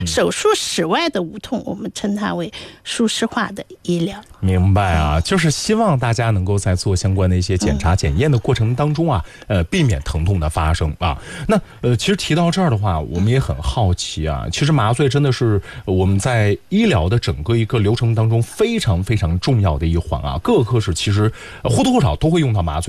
手术室外的无痛，我们称它为舒适化的医疗。 明白啊，就是希望大家能够在做相关的一些检查检验的过程当中啊，避免疼痛的发生啊。那其实提到这儿的话，我们也很好奇啊，其实麻醉真的是我们在医疗的整个一个流程当中非常非常重要的一环啊，各个科室其实或多或少都会用到麻醉。